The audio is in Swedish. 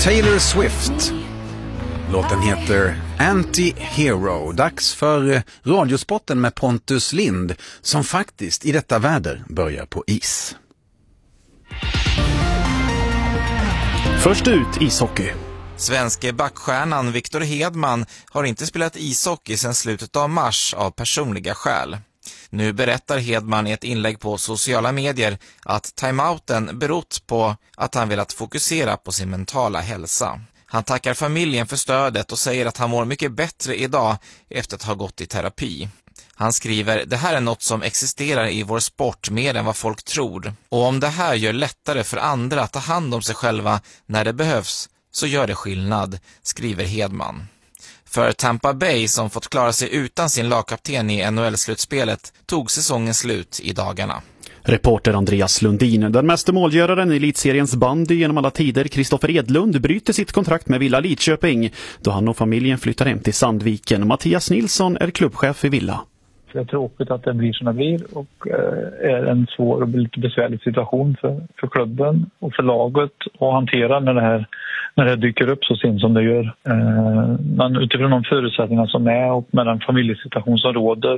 Taylor Swift. Låten heter Anti-Hero. Dags för radiospotten med Pontus Lind som faktiskt i detta väder börjar på is. Först ut ishockey. Svenske backstjärnan Victor Hedman har inte spelat ishockey sedan slutet av mars av personliga skäl. Nu berättar Hedman i ett inlägg på sociala medier att timeouten berott på att han velat fokusera på sin mentala hälsa. Han tackar familjen för stödet och säger att han mår mycket bättre idag efter att ha gått i terapi. Han skriver: "Det här är något som existerar i vår sport mer än vad folk tror. Och om det här gör lättare för andra att ta hand om sig själva när det behövs, så gör det skillnad", skriver Hedman. För Tampa Bay, som fått klara sig utan sin lagkapten i NHL-slutspelet, tog säsongen slut i dagarna. Reporter Andreas Lundin. Den meste målgöraren i elitseriens bandy genom alla tider, Kristoffer Edlund, bryter sitt kontrakt med Villa Lidköping då han och familjen flyttar hem till Sandviken. Mattias Nilsson är klubbchef i Villa. Det är tråkigt att det blir som det blir och är en svår och lite besvärlig situation för klubben och för laget att hantera när det dyker upp så sent som det gör. Men utifrån de förutsättningar som är och med den familjesituation som råder